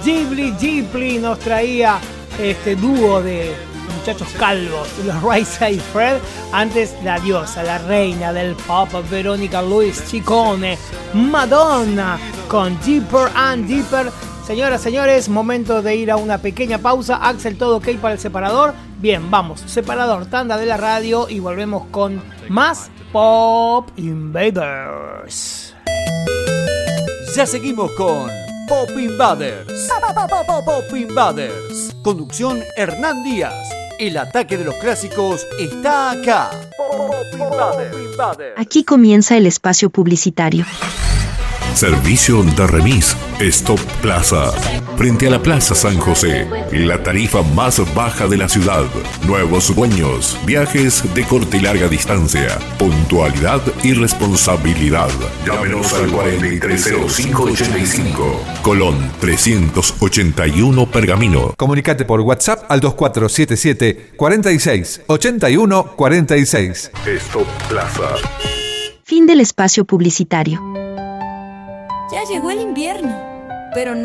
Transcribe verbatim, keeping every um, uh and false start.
Ghibli Ghibli nos traía este dúo de muchachos calvos, los Right Said Fred. Antes la diosa, la reina del pop, Verónica Luis Ciccone, Madonna con Deeper and Deeper. Señoras, señores, momento de ir a una pequeña pausa. Axel, ¿todo ok para el separador? Bien, vamos, separador, tanda de la radio y volvemos con más Pop Invaders. Ya seguimos con Pop Invaders. Pop Invaders. Conducción Hernán Díaz. El ataque de los clásicos está acá. Pop Invaders. Aquí comienza el espacio publicitario. Servicio de remis Stop Plaza. Frente a la Plaza San José. La tarifa más baja de la ciudad. Nuevos dueños. Viajes de corta y larga distancia. Puntualidad y responsabilidad. Llámenos al cuarenta y tres cero cinco ochenta y cinco. Colón trescientos ochenta y uno Pergamino. Comunicate por WhatsApp al dos cuatro siete siete, cuarenta y seis, ochenta y uno, cuarenta y seis. Stop Plaza. Fin del espacio publicitario. Ya llegó el invierno, pero no